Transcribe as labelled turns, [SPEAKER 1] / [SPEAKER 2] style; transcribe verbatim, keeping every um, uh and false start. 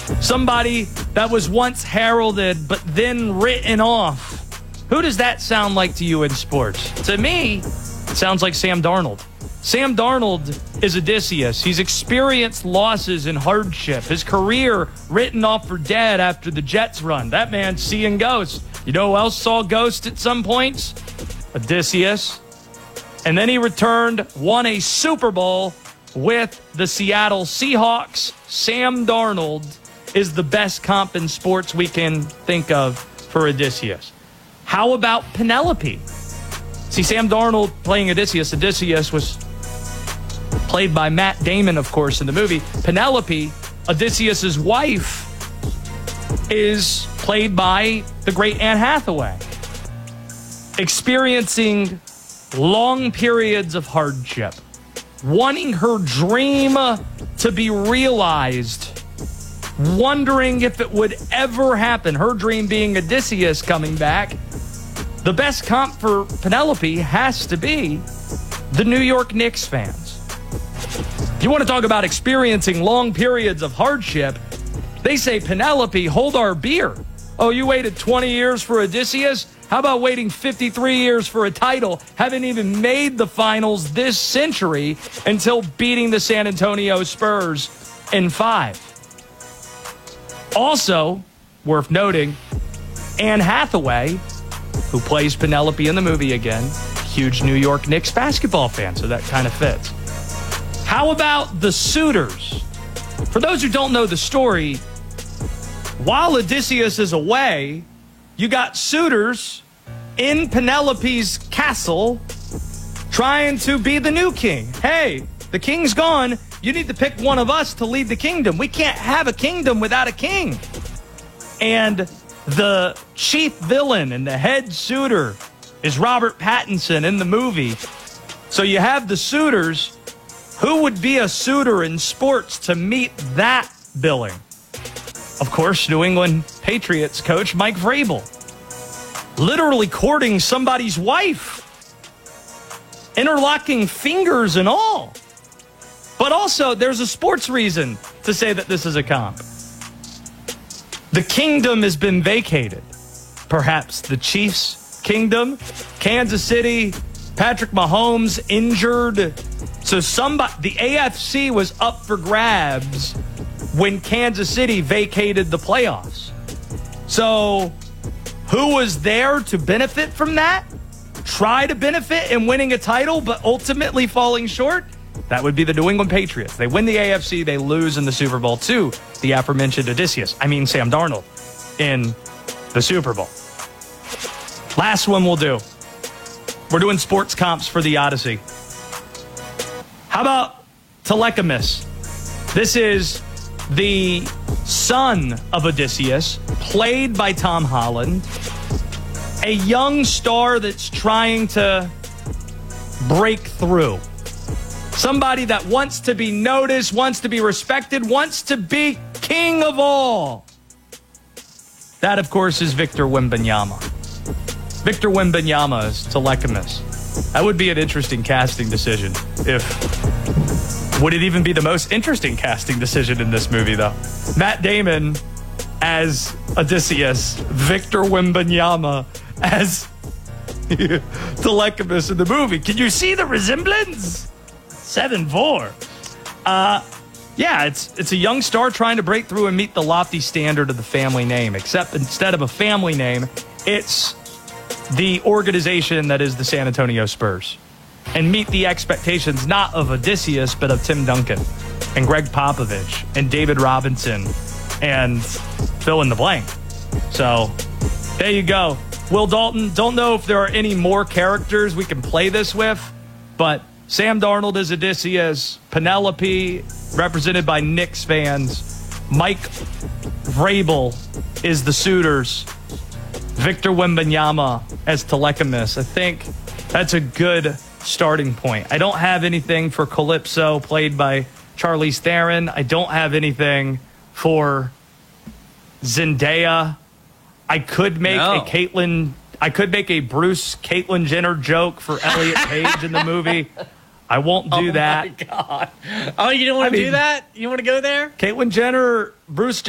[SPEAKER 1] Somebody that was once heralded but then written off. Who does that sound like to you in sports? To me, it sounds like Sam Darnold. Sam Darnold is Odysseus. He's experienced losses and hardship. His career written off for dead after the Jets run. That man's seeing ghosts. You know who else saw ghosts at some points? Odysseus. And then he returned, won a Super Bowl with the Seattle Seahawks. Sam Darnold is the best comp in sports we can think of for Odysseus. How about Penelope? See, Sam Darnold playing Odysseus. Odysseus was played by Matt Damon, of course, in the movie. Penelope, Odysseus's wife, is played by the great Anne Hathaway. Experiencing long periods of hardship, wanting her dream to be realized, wondering if it would ever happen. Her dream being Odysseus coming back. The best comp for Penelope has to be the New York Knicks fans. You want to talk about experiencing long periods of hardship? They say, Penelope, hold our beer. Oh, you waited twenty years for Odysseus? How about waiting fifty-three years for a title? Haven't even made the finals this century until beating the San Antonio Spurs in five. Also, worth noting, Anne Hathaway, who plays Penelope in the movie again, huge New York Knicks basketball fan, so that kind of fits. How about the suitors? For those who don't know the story, while Odysseus is away, you got suitors in Penelope's castle trying to be the new king. Hey, the king's gone. You need to pick one of us to lead the kingdom. We can't have a kingdom without a king. And the chief villain and the head suitor is Robert Pattinson in the movie. So you have the suitors. Who would be a suitor in sports to meet that billing? Of course, New England Patriots coach Mike Vrabel. Literally courting somebody's wife. Interlocking fingers and all. But also, there's a sports reason to say that this is a comp. The kingdom has been vacated. Perhaps the Chiefs' kingdom. Kansas City, Patrick Mahomes injured. So somebody, the A F C was up for grabs when Kansas City vacated the playoffs. So who was there to benefit from that? Try to benefit in winning a title, but ultimately falling short? That would be the New England Patriots. They win the A F C, they lose in the Super Bowl to the aforementioned Odysseus. I mean Sam Darnold in the Super Bowl. Last one we'll do. We're doing sports comps for the Odyssey. How about Telecommus? This is the son of Odysseus, played by Tom Holland. A young star that's trying to break through. Somebody that wants to be noticed, wants to be respected, wants to be king of all. That, of course, is Victor Wembanyama. Victor Wembanyama is Telecommus. That would be an interesting casting decision. If would it even be the most interesting casting decision in this movie, though? Matt Damon as Odysseus, Victor Wembanyama as Telecommus in the movie. Can you see the resemblance? seven four. Uh, yeah, it's it's a young star trying to break through and meet the lofty standard of the family name, except instead of a family name, it's the organization that is the San Antonio Spurs. And meet the expectations not of Odysseus, but of Tim Duncan and Greg Popovich and David Robinson and fill in the blank. So there you go. Will Dalton, don't know if there are any more characters we can play this with, but Sam Darnold is Odysseus, Penelope, represented by Knicks fans, Mike Vrabel is the suitors, Victor Wembanyama as Telecommus. I think that's a good starting point. I don't have anything for Calypso, played by Charlize Theron. I don't have anything for Zendaya. I could make no. a Caitlyn, I could make a Bruce Caitlyn Jenner joke for Elliot Page in the movie. I won't do
[SPEAKER 2] oh
[SPEAKER 1] that.
[SPEAKER 2] Oh, my God. Oh, you don't want to I mean, do that? You want to go there?
[SPEAKER 1] Caitlyn Jenner, Bruce